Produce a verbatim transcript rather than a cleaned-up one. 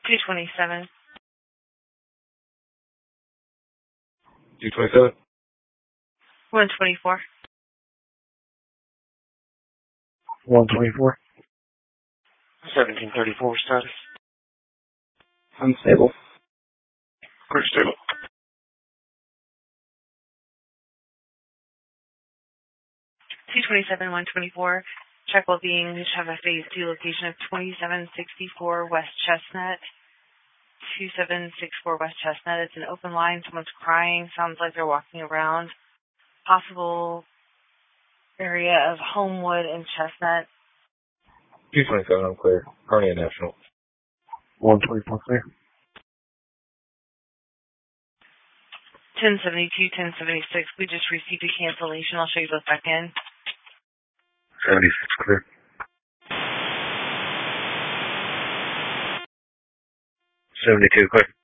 two twenty-seven. two twenty-seven. one twenty-four. one twenty-four. seventeen thirty-four status. Unstable. Group stable. two twenty-seven, one twenty-four. Check well being. We have a phase two location of twenty-seven sixty-four West Chestnut. twenty-seven sixty-four West Chestnut. It's an open line. Someone's crying. Sounds like they're walking around. Possible area of Homewood and Chestnut. two twenty-seven, I'm clear. Carney National. one twenty-four, clear. ten seventy-two, ten seventy-six. We just received a cancellation. I'll show you both back in. seventy-six, clear. seventy-two, clear.